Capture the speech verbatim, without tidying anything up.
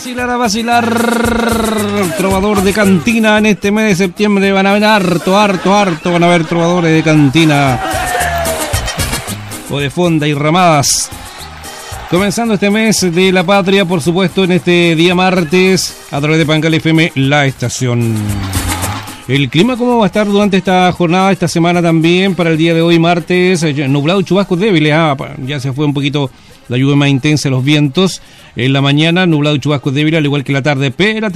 vacilar, a vacilar. Trovador de cantina en este mes de septiembre. Van a ver harto, harto, harto. Van a ver trovadores de cantina. O de fonda y ramadas. Comenzando este mes de la patria, por supuesto, en este día martes, a través de Pangal F M, la estación. El clima, ¿cómo va a estar durante esta jornada, esta semana también? Para el día de hoy, martes, nublado y chubascos débiles. Ah, ya se fue un poquito la lluvia más intensa, los vientos. En la mañana, nublado y chubascos débiles, al igual que la tarde. Pero